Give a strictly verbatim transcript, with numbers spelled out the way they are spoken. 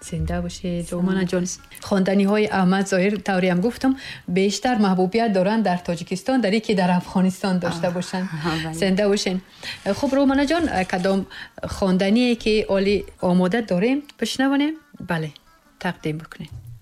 زنده باشید. رومانا جان، خواندنی های احمد ظاهر طوری هم گفتم بیشتر محبوبیت دارن در تاجیکستان در اینکه در افغانستان داشته باشن. زنده باشین. خب رومانا جان، کدام خواندنی که عالی آماده داریم بشنویم؟ بله، تقدیم بکنیم.